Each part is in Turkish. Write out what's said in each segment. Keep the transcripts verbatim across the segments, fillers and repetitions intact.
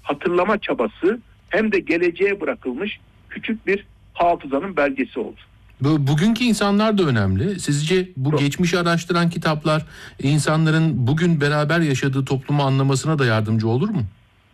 hatırlama çabası hem de geleceğe bırakılmış küçük bir hafızanın belgesi oldu. Bu, bugünkü insanlar da önemli. Sizce bu Çok. geçmişi araştıran kitaplar insanların bugün beraber yaşadığı toplumu anlamasına da yardımcı olur mu?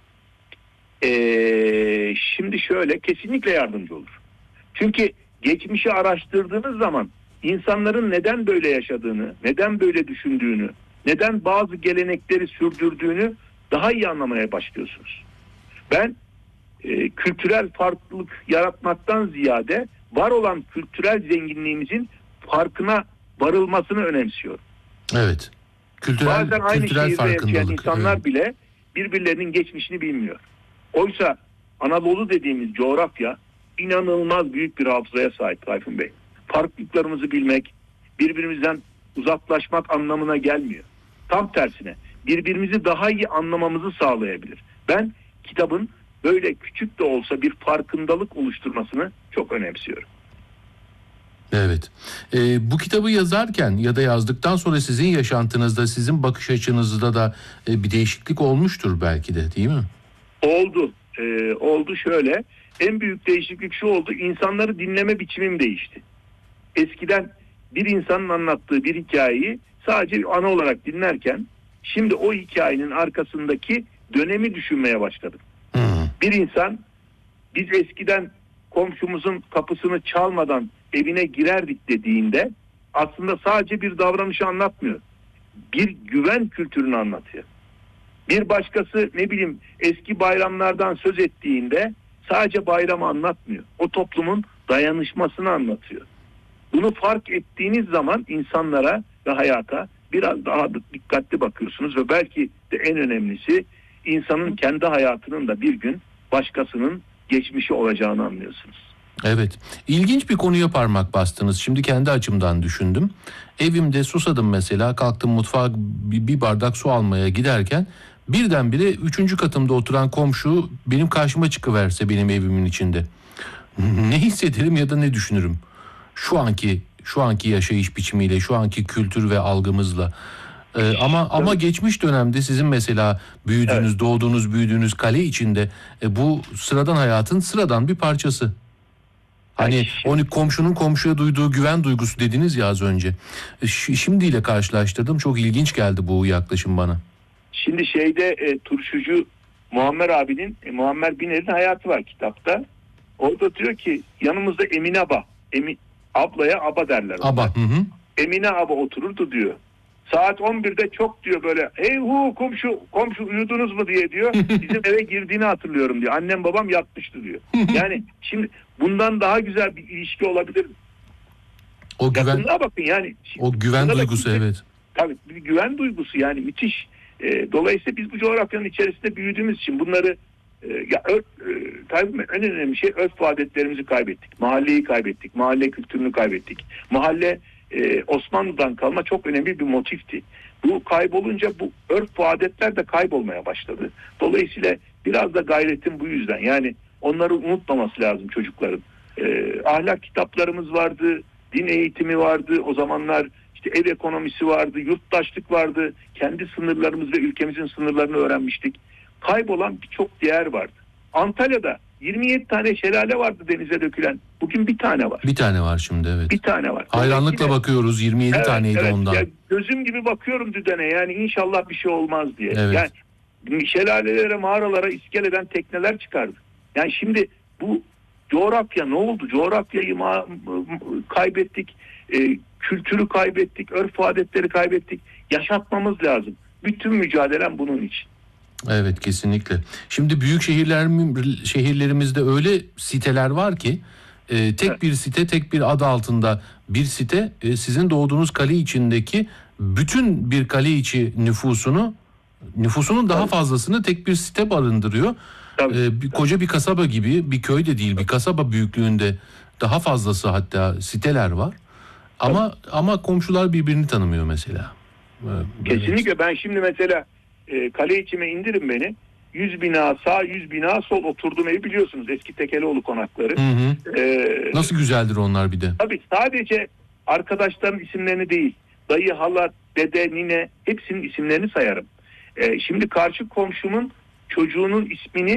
Ee, şimdi şöyle, kesinlikle yardımcı olur. Çünkü geçmişi araştırdığınız zaman insanların neden böyle yaşadığını, neden böyle düşündüğünü, neden bazı gelenekleri sürdürdüğünü daha iyi anlamaya başlıyorsunuz. Ben e, kültürel farklılık yaratmaktan ziyade var olan kültürel zenginliğimizin farkına varılmasını önemsiyorum. Evet. Kültürel, Bazen aynı kültürel şehirde yaşayan farkındalık. insanlar Evet. bile birbirlerinin geçmişini bilmiyor. Oysa Anadolu dediğimiz coğrafya inanılmaz büyük bir hafızaya sahip Tayfun Bey. Farklılıklarımızı bilmek, birbirimizden uzaklaşmak anlamına gelmiyor. Tam tersine birbirimizi daha iyi anlamamızı sağlayabilir. Ben kitabın böyle küçük de olsa bir farkındalık oluşturmasını çok önemsiyorum. Evet. Ee, bu kitabı yazarken ya da yazdıktan sonra sizin yaşantınızda, sizin bakış açınızda da e, bir değişiklik olmuştur belki de, değil mi? Oldu. Ee, oldu şöyle. En büyük değişiklik şu oldu. İnsanları dinleme biçimim değişti. Eskiden bir insanın anlattığı bir hikayeyi sadece bir ana olarak dinlerken şimdi o hikayenin arkasındaki dönemi düşünmeye başladım. Hı. Bir insan, biz eskiden komşumuzun kapısını çalmadan evine girerdik dediğinde aslında sadece bir davranışı anlatmıyor. Bir güven kültürünü anlatıyor. Bir başkası ne bileyim eski bayramlardan söz ettiğinde sadece bayramı anlatmıyor. O toplumun dayanışmasını anlatıyor. Bunu fark ettiğiniz zaman insanlara ve hayata biraz daha dikkatli bakıyorsunuz ve belki de en önemlisi insanın kendi hayatının da bir gün başkasının geçmişi olacağını anlıyorsunuz. Evet. İlginç bir konuya parmak bastınız. Şimdi kendi açımdan düşündüm. Evimde susadım mesela. Kalktım mutfağa bir, bir bardak su almaya giderken birdenbire üçüncü katımda oturan komşu benim karşıma çıkıverse benim evimin içinde. Ne hissederim ya da ne düşünürüm? Şu anki şu anki yaşayış biçimiyle, şu anki kültür ve algımızla. Ee, ama ama geçmiş dönemde sizin mesela büyüdüğünüz, Evet. doğduğunuz, büyüdüğünüz kale içinde e, bu sıradan hayatın sıradan bir parçası. Hani Yani şimdi, onu komşunun komşuya duyduğu güven duygusu dediniz ya az önce. E, ş- şimdiyle karşılaştırdım. Çok ilginç geldi bu yaklaşım bana. şimdi şeyde e, turşucu Muammer abinin, e, Muammer Biner'in hayatı var kitapta. Orada diyor ki yanımızda Emine Aba, Emi, ablaya aba derler. Aba. Hı hı. Emine Aba otururdu diyor. Saat on birde çok diyor böyle hey hu komşu komşu uyudunuz mu diye diyor. Bizim eve girdiğini hatırlıyorum diyor. Annem babam yatmıştı diyor. Yani şimdi bundan daha güzel bir ilişki olabilir mi? O güven Yakınlığa bakın yani. o güven Burada da duygusu kimse- evet. Tabii bir güven duygusu yani müthiş. E, dolayısıyla biz bu coğrafyanın içerisinde büyüdüğümüz için bunları e, ya örf, e, tabii en önemli şey örf ve adetlerimizi kaybettik. Mahalleyi kaybettik. Mahalle kültürünü kaybettik. Mahalle e, Osmanlı'dan kalma çok önemli bir motifti. Bu kaybolunca bu örf ve adetler de kaybolmaya başladı. Dolayısıyla biraz da gayretim bu yüzden. Yani onları unutmaması lazım çocukların. E, ahlak kitaplarımız vardı. Din eğitimi vardı. O zamanlar işte ev ekonomisi vardı, yurttaşlık vardı. Kendi sınırlarımız ve ülkemizin sınırlarını öğrenmiştik. Kaybolan birçok değer vardı. Antalya'da yirmi yedi tane şelale vardı denize dökülen. Bugün bir tane var. Bir tane var şimdi evet. Bir tane var. Hayranlıkla Dolayısıyla- bakıyoruz. yirmi yedi Evet, taneydi evet. ondan. Ya gözüm gibi bakıyorum düdene yani inşallah bir şey olmaz diye. Evet. Yani şelalelere, mağaralara iskeleden tekneler çıkardı. Yani şimdi bu coğrafya ne oldu? Coğrafyayı ma- kaybettik. E, kültürü kaybettik. Örf adetleri kaybettik. Yaşatmamız lazım. Bütün mücadelem bunun için. Evet kesinlikle. Şimdi büyük şehirler şehirlerimizde öyle siteler var ki e, tek Evet. bir site, tek bir adı altında bir site e, sizin doğduğunuz kale içindeki bütün bir kale içi nüfusunu nüfusunun daha Tabii. fazlasını tek bir site barındırıyor. Tabii. E, bir, koca bir kasaba gibi, bir köy de değil, bir kasaba büyüklüğünde daha fazlası hatta siteler var. Ama ama komşular birbirini tanımıyor mesela. Böyle- Kesinlikle ben şimdi mesela e, kale içime indirin beni. yüz bina sağ, yüz bina sol oturduğum evi biliyorsunuz. Eski Tekelioğlu konakları. Hı hı. E, Nasıl güzeldir onlar bir de. Tabii sadece arkadaşların isimlerini değil, dayı, hala, dede, nine hepsinin isimlerini sayarım. E, şimdi karşı komşumun çocuğunun ismini